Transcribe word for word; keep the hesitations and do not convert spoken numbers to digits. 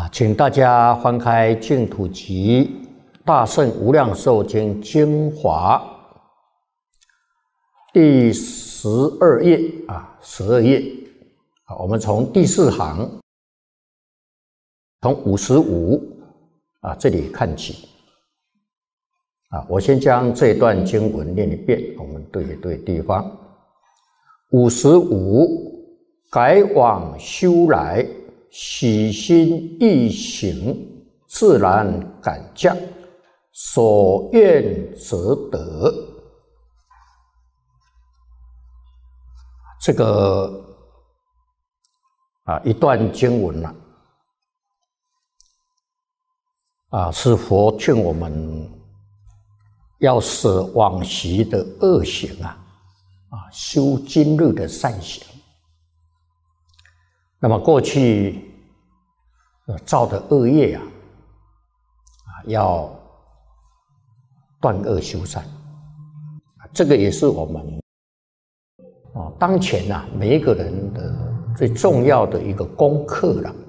啊，请大家翻开《净土集》大圣无量寿经精华第十二页啊，十二页啊，我们从第四行，从五十五啊这里看起啊。我先将这段经文念一遍，我们对一对地方。五十五，改往修来，喜心易行，自然感降，所愿则得。这个啊一段经文啊，啊是佛劝我们要舍往昔的恶行啊，啊修今日的善行。那么过去造的恶业啊，啊要断恶修善，这个也是我们啊当前啊每一个人的最重要的一个功课了。